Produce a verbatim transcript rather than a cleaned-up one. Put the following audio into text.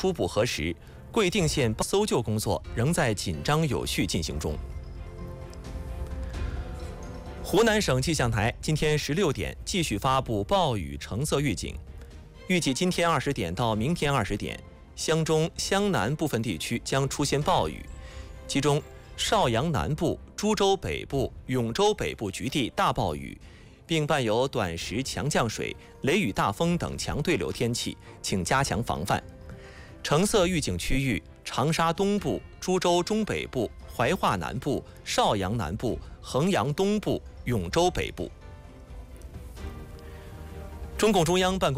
初步核实，贵定县搜救工作仍在紧张有序进行中。湖南省气象台今天十六点继续发布暴雨橙色预警，预计今天二十点到明天二十点，湘中、湘南部分地区将出现暴雨，其中邵阳南部、株洲北部、永州北部局地大暴雨，并伴有短时强降水、雷雨大风等强对流天气，请加强防范。橙色预警区域：长沙东部、株洲中北部、怀化南部、邵阳南部、衡阳东部、永州北部。中共中央办公